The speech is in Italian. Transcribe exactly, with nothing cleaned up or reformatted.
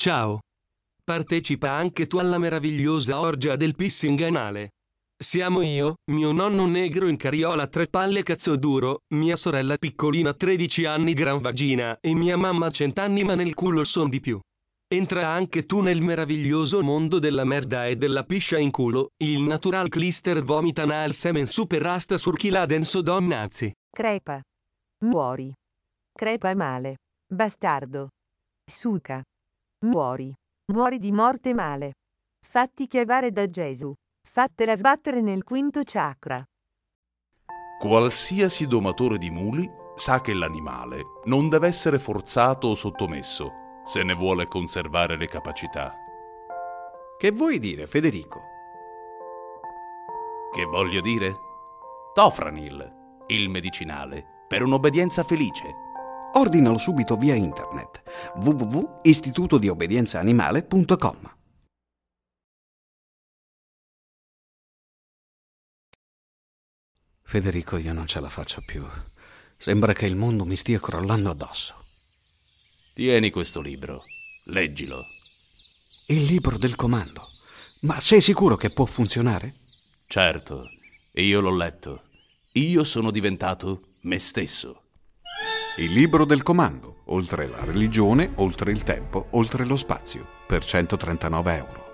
Ciao! Partecipa anche tu alla meravigliosa orgia del pissing anale. Siamo io, mio nonno negro in carriola tre palle cazzo duro, mia sorella piccolina tredici anni gran vagina e mia mamma cent'anni ma nel culo son di più. Entra anche tu nel meraviglioso mondo della merda e della piscia in culo, il natural clister vomita nal semen super rasta surchila denso don nazi. Crepa. Muori. Crepa male. Bastardo. Suca. Muori. Muori di morte male. Fatti chiavare da Gesù. Fattela sbattere nel quinto chakra. Qualsiasi domatore di muli sa che l'animale non deve essere forzato o sottomesso se ne vuole conservare le capacità. Che vuoi dire, Federico? Che voglio dire? Tofranil, il medicinale per un'obbedienza felice. Ordinalo subito via internet w w w punto istituto di obbedienza animale punto com. Federico, io non ce la faccio più. Sembra che il mondo mi stia crollando addosso. Tieni questo libro, leggilo. Il libro del comando. Ma sei sicuro che può funzionare? Certo, io l'ho letto. Io sono diventato me stesso. Il libro del comando, oltre la religione, oltre il tempo, oltre lo spazio, per centotrentanove euro.